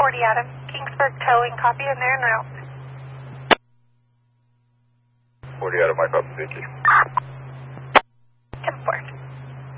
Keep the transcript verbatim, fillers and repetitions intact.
forty Adam, Kingsburg towing, copy, and they're en route. forty Adam, my copy, thank you.